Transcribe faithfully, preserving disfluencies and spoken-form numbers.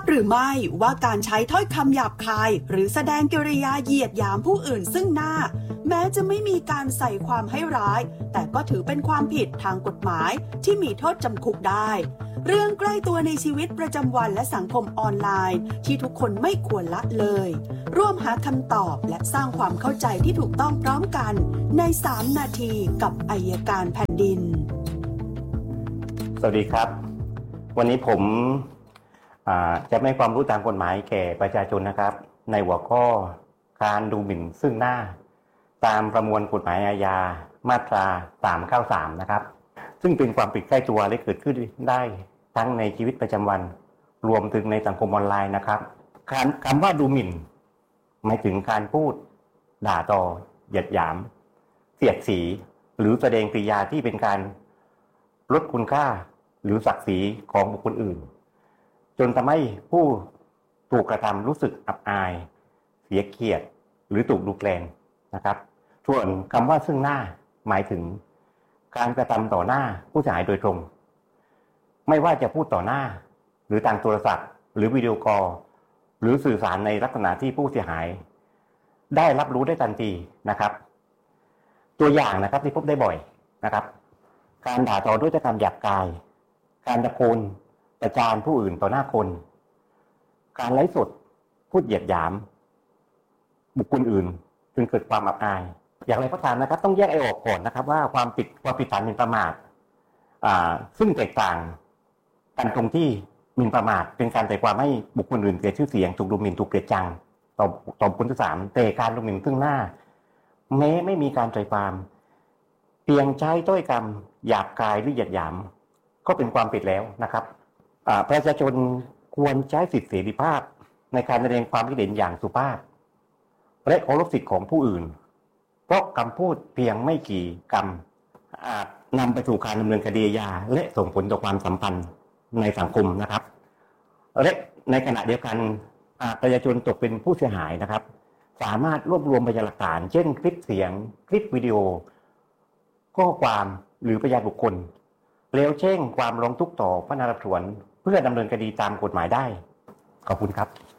บหรือไม่ว่าการใช้ถ้อยคำหยาบคายหรือแสดงกิริยาเหยียดหยามผู้อื่นซึ่งหน้าแม้จะไม่มีการใส่ความให้ร้ายแต่ก็ถือเป็นความผิดทางกฎหมายที่มีโทษจำคุกได้เรื่องใกล้ตัวในชีวิตประจำวันและสังคมออนไลน์ที่ทุกคนไม่ควรละเลยร่วมหาคำตอบและสร้างความเข้าใจที่ถูกต้องพร้อมกันในสามนาทีกับอัยการแผ่นดินสวัสดีครับวันนี้ผมจะให้ความรู้ทางกฎหมายแก่ประชาชนนะครับในหัวข้อการดูหมิ่นซึ่งหน้าตามประมวลกฎหมายอาญามาตราสามร้อยเก้าสิบสามนะครับซึ่งเป็นความผิดใกล้ตัวและเกิดขึ้นได้ทั้งในชีวิตประจำวันรวมถึงในสังคมออนไลน์นะครับคำว่าดูหมิ่นหมายถึงการพูดด่าทอเหยียดหยามเสียดสีหรือแสดงกริยาที่เป็นการลดคุณค่าหรือศักดิ์ศรีของบุคคลอื่นจนทำให้ผู้ถูกกระทำรู้สึกอับอายเสียเกียรติหรือถูกดูแคลนนะครับส่วนคำว่าซึ่งหน้าหมายถึงการกระทำต่อหน้าผู้เสียหายโดยตรงไม่ว่าจะพูดต่อหน้าหรือทางโทรศัพท์หรือวิดีโอคอลหรือสื่อสารในลักษณะที่ผู้เสียหายได้รับรู้ได้ทันทีนะครับตัวอย่างนะครับที่พบได้บ่อยนะครับการด่าทอด้วยถ้อยคำหยาบคายการตะโกนประจานผู้อื่นต่อหน้าคนการไลฟ์สดพูดเหยียดหยามบุคคลอื่นจนเกิดความอับอายอย่างไรก็ตามนะครับต้องแยกให้ออกก่อนนะครับว่าความผิดความผิดฐานหมิ่นประมาทอ่าซึ่งแตกต่างกันตรงที่หมิ่นประมาทเป็นการใส่ความให้บุคคลอื่นเสียชื่อเสียงถูกดูหมิ่นถูกเกลียดชังต่อต่อบุคคลที่สามแต่การดูหมิ่นซึ่งหน้าแม้ไม่มีการใส่ความเพียงใช้ถ้อยคำหยาบคายหรือเหยียดหยามก็เป็นความผิดแล้วนะครับประชาชนควรใช้สิทธิเสรีภาพในการแสดงความคิดเห็นอย่างสุภาพและเคารพสิทธิของผู้อื่นเพราะคำพูดเพียงไม่กี่คำอาจนำไปสู่การดำเนินคดีอาญาและส่งผลต่อความสัมพันธ์ในสังคมนะครับและในขณะเดียวกันประชาชนตกเป็นผู้เสียหายนะครับสามารถรวบรวมพยานหลักฐานเช่นคลิปเสียงคลิปวิดีโอข้อความหรือพยานบุคคลแล้วแจ้งความร้องทุกข์ต่อพนักงานสอบสวนเพื่อดำเนินคดีตามกฎหมายได้ขอบคุณครับ